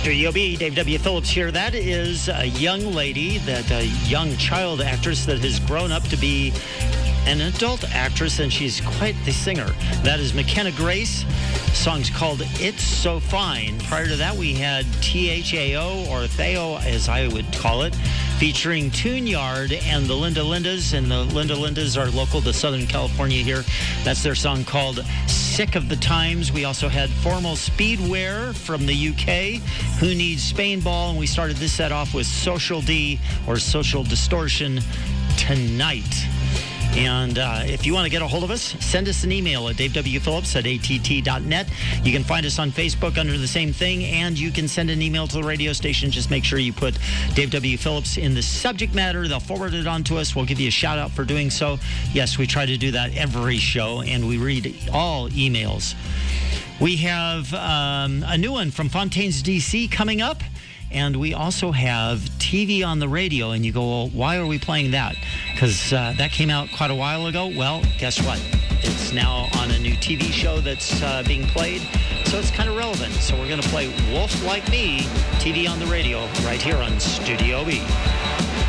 Studio B, Dave W. Phillips here. That is a young lady, a young child actress that has grown up to be an adult actress, and she's quite the singer. That is McKenna Grace. The song's called It's So Fine. Prior to that, we had THAO, or Theo, as I would call it, featuring Tune Yard and the Linda Lindas. And the Linda Lindas are local to Southern California here. That's their song called Sick of the Times. We also had Formal Speedwear from the UK, Who Needs Spain Ball, and we started this set off with Social D, or Social Distortion, Tonight. And if you want to get a hold of us, send us an email at davewphillips@att.net. You can find us on Facebook under the same thing, and you can send an email to the radio station. Just make sure you put Dave W. Phillips in the subject matter. They'll forward it on to us. We'll give you a shout out for doing so. Yes, we try to do that every show, and we read all emails. We have a new one from Fontaines, D.C. coming up. And we also have TV on the radio. And you go, well, why are we playing that? Because that came out quite a while ago. Well, guess what? It's now on a new TV show that's being played. So it's kind of relevant. So we're going to play Wolf Like Me, TV on the radio, right here on Studio B.